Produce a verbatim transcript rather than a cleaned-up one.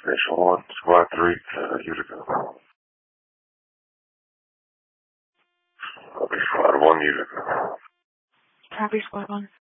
Station one, Squad three, uh, Utica. Copy Squad one, Utica. Copy Squad one.